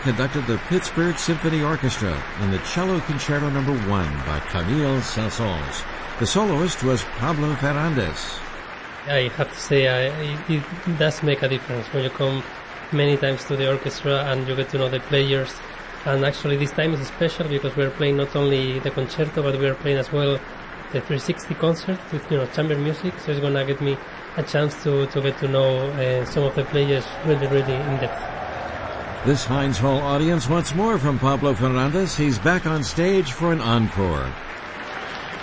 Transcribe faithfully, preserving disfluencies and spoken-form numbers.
conducted the Pittsburgh Symphony Orchestra in the Cello Concerto Number One by Camille Saint-Saëns. The soloist was Pablo Ferrandez. I have to say, I, it, it does make a difference when you come many times to the orchestra and you get to know the players. And actually this time is special because we're playing not only the concerto, but we're playing as well the three sixty concert with, you know, chamber music. So it's going to give me a chance to, to get to know uh, some of the players really, really in depth. This Heinz Hall audience wants more from Pablo Ferrandez. He's back on stage for an encore.